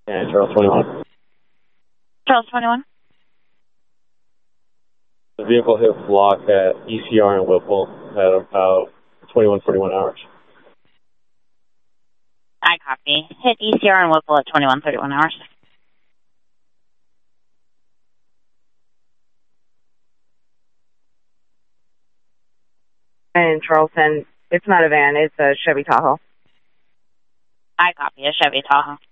And Charles 21. Charles 21. The vehicle hit block at ECR and Whipple at about 21:41 hours. I copy. Hit ECR and Whipple at 21:31 hours. And Charleston, it's not a van, it's a Chevy Tahoe. I copy. A Chevy Tahoe.